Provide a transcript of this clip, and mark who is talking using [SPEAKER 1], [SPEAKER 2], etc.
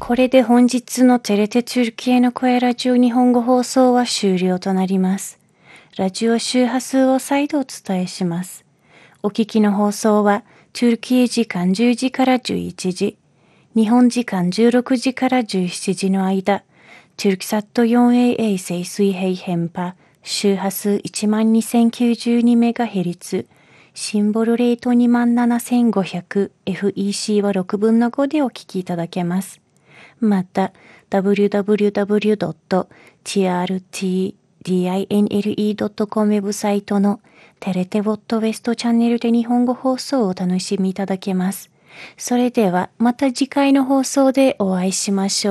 [SPEAKER 1] これで本日のテレテトゥルキエの声ラジオ日本語放送は終了となります。ラジオ周波数を再度お伝えします。お聞きの放送は、トゥルキエ時間10時から11時、日本時間16時から17時の間、トゥルキサット 4AA 静水平変波、周波数 12092MHz、シンボルレート 27500、FEC は6分の5でお聞きいただけます。また、www.trtdinle.com ウェブサイトのテレテウォットウェストチャンネルで日本語放送をお楽しみいただけます。それではまた次回の放送でお会いしましょう。